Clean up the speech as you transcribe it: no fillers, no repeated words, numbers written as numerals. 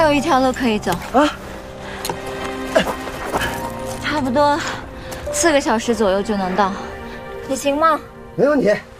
有一条路可以走啊， 差不多4个小时左右就能到，你行吗？ 没问题。